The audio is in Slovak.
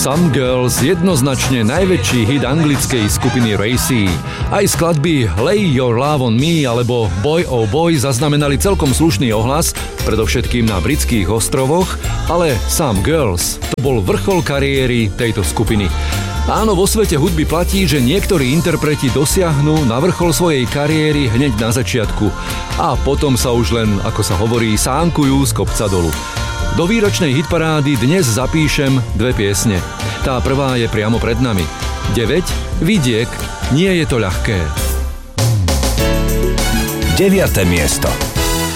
Some Girls, jednoznačne najväčší hit anglickej skupiny Racy. Aj skladby Lay Your Love on Me alebo Boy Oh Boy zaznamenali celkom slušný ohlas, predovšetkým na britských ostrovoch, ale Some Girls to bol vrchol kariéry tejto skupiny. Áno, vo svete hudby platí, že niektorí interpreti dosiahnu na vrchol svojej kariéry hneď na začiatku a potom sa už len, ako sa hovorí, sánkujú z kopca dolu. Do výročnej hitparády dnes zapíšem dve piesne. Tá prvá je priamo pred nami. 9. Vidiek. Nie je to ľahké. 9. miesto.